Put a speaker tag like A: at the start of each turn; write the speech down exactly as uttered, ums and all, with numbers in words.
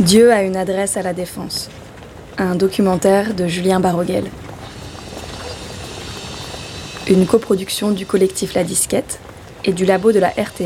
A: Dieu a une adresse à la Défense. Un documentaire de Julien Baroguel. Une coproduction du collectif La Disquette et du labo de la R T